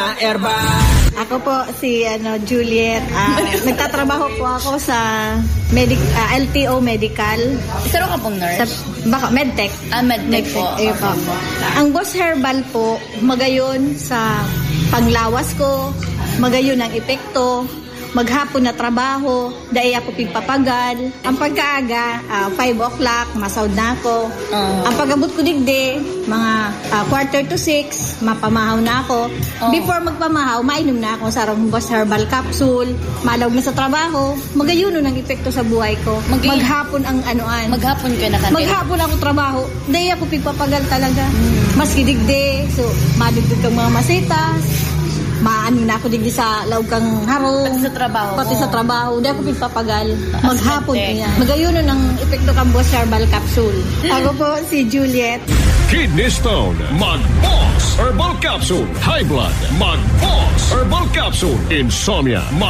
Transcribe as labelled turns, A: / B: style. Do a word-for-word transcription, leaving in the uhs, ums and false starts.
A: sa herba.
B: Ako po si ano Juliet. Ah, nagtatrabaho po ako sa medic ah, L T O Medical.
C: Isa ka pong nurse?
B: Sa, baka medtech.
C: Ah, medtech po.
B: Eh, po. Ang Boss Herbal po, magayon sa panglawas ko, magayon ang epekto, maghapon na trabaho, dahil ako pigpapagal. Ang pagkaaga, uh, five o'clock, masaud na ako.
C: Uh,
B: ang pagabot ko digdi, mga uh, quarter to six, mapamahaw na ako.
C: Uh,
B: Before magpamahaw, mainom na ako sa arong Boss Herbal capsule, malawag na sa trabaho, magayuno ng epekto sa buhay ko.
C: Mag-
B: maghapon ang anoan.
C: Maghapon ka na kanil?
B: Maghapon ako trabaho, dahil ako pigpapagal talaga.
C: Hmm.
B: Maski digdi, so madugtog kang mga masitas, maano na ako digdi sa laog kang harong.
C: Pati sa trabaho
B: Pati
C: mo.
B: sa trabaho. Di ako pigpapagal. Maghapon
C: Asmete.
B: niya. Magayuno ng epekto kang Boss Herbal capsule. Ako po si Juliet.
D: Kidney Stone, Mag-Boss Herbal Capsule. High Blood, Mag-Boss Herbal Capsule. Insomnia,